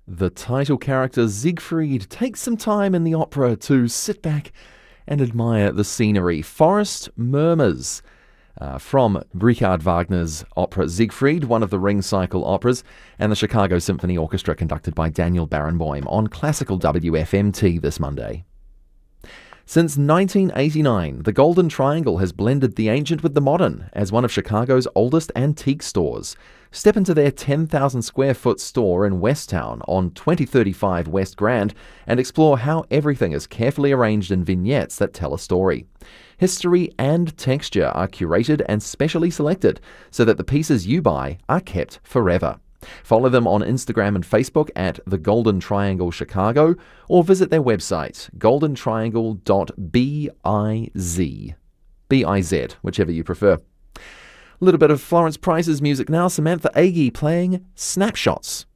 The title character Siegfried takes some time in the opera to sit back and admire the scenery. Forest murmurs from Richard Wagner's opera Siegfried, one of the Ring Cycle operas, and the Chicago Symphony Orchestra conducted by Daniel Barenboim on Classical WFMT this Monday. Since 1989, the Golden Triangle has blended the ancient with the modern as one of Chicago's oldest antique stores. Step into their 10,000 square foot store in Westtown on 2035 West Grand and explore how everything is carefully arranged in vignettes that tell a story. History and texture are curated and specially selected so that the pieces you buy are kept forever. Follow them on Instagram and Facebook at The Golden Triangle Chicago or visit their website, goldentriangle.biz. B-I-Z, whichever you prefer. A little bit of Florence Price's music now. Samantha Agee playing Snapshots.